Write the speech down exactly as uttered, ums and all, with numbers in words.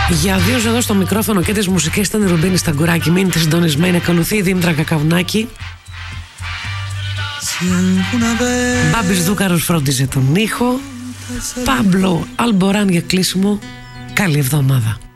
Για δύο εδώ στο μικρόφωνο και τις μουσικές ήταν η Ρουμπίνη Σταγκουράκη. Μείνετε συντονισμένοι, ακολουθεί η Δήμητρα Κακαουνάκη. Μπάμπης Δούκαρος φρόντιζε τον ήχο. Πάμπλο Αλμποράν για κλείσιμο. Καλή εβδομάδα.